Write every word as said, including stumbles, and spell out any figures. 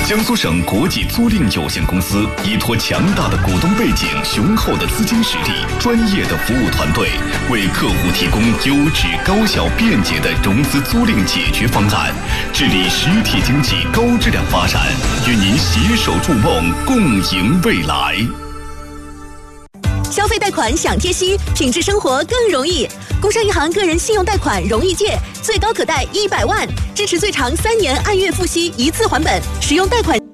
江苏省国际租赁有限公司依托强大的股东背景、雄厚的资金实力、专业的服务团队，为客户提供优质、高效、便捷的融资租赁解决方案，致力实体经济高质量发展，与您携手筑梦，共赢未来。 消费贷款享贴息，品质生活更容易。工商银行个人信用贷款容易借，最高可贷一百万，支持最长三年按月付息，一次还本。使用贷款。